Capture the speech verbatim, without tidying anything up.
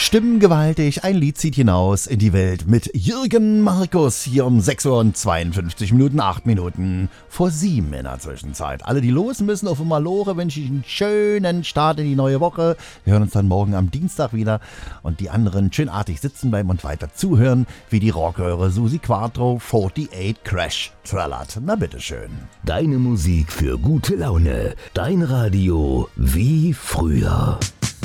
Stimmengewaltig, ein Lied zieht hinaus in die Welt mit Jürgen Markus hier um sechs Uhr und zweiundfünfzig Minuten, acht Minuten vor sieben in der Zwischenzeit. Alle, die los müssen auf Malore, wünsche ich einen schönen Start in die neue Woche. Wir hören uns dann morgen am Dienstag wieder und die anderen schön artig sitzen bleiben und weiter zuhören, wie die Rockhörer Susi Quattro achtundvierzig Crash trällert. Na bitteschön. Deine Musik für gute Laune. Dein Radio wie früher.